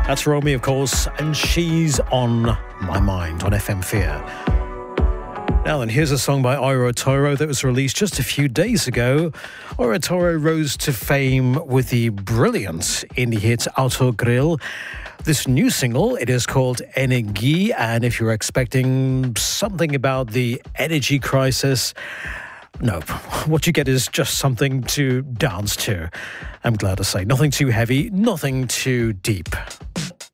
That's Romy, of course, and She's on My Mind on FM Fear. Now then, here's a song by Iro Toro that was released just a few days ago. Iro Toro rose to fame with the brilliant indie hit Autogrill. This new single, it is called Energie, and if you're expecting something about the energy crisis, no, what you get is just something to dance to. I'm glad to say. Nothing too heavy, nothing too deep.